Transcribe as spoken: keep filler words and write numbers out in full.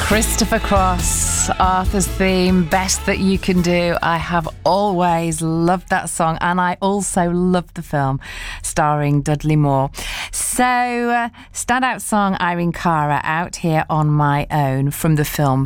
Christopher Cross, Arthur's theme, Best That You Can Do. I have always loved that song, and I also love the film starring Dudley Moore. So, uh, standout song Irene Cara out here on my own from the film